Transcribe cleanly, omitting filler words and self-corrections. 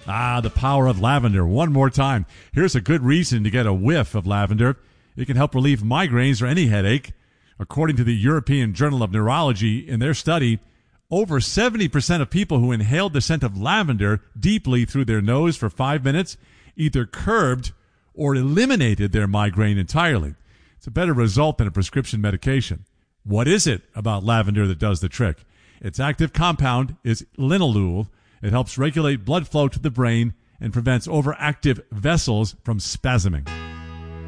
Ah, the power of lavender. One more time. Here's a good reason to get a whiff of lavender. It can help relieve migraines or any headache. According to the European Journal of Neurology, in their study, over 70% of people who inhaled the scent of lavender deeply through their nose for 5 minutes either curbed or eliminated their migraine entirely. It's a better result than a prescription medication. What is it about lavender that does the trick? Its active compound is linalool. It helps regulate blood flow to the brain and prevents overactive vessels from spasming.